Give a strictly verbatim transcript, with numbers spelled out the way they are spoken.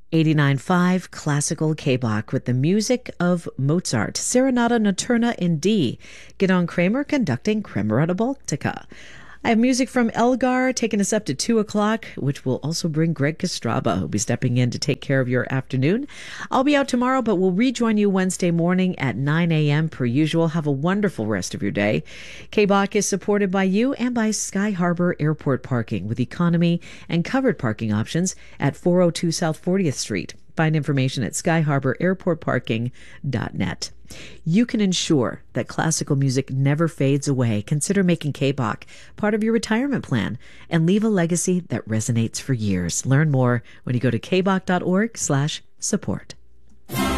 eighty-nine point five Classical K-Bach with the music of Mozart, Serenata Notturna in D. Gidon Kramer conducting Kremerata Baltica. I have music from Elgar taking us up to two o'clock, which will also bring Greg Kostraba, who'll be stepping in to take care of your afternoon. I'll be out tomorrow, but we'll rejoin you Wednesday morning at nine a.m. per usual. Have a wonderful rest of your day. K-Bach is supported by you and by Sky Harbor Airport Parking with economy and covered parking options at four oh two South fortieth Street. Find information at sky harbor airport parking dot net. You can ensure that classical music never fades away. Consider making K-Bach part of your retirement plan and leave a legacy that resonates for years. Learn more when you go to k bach dot org slash support.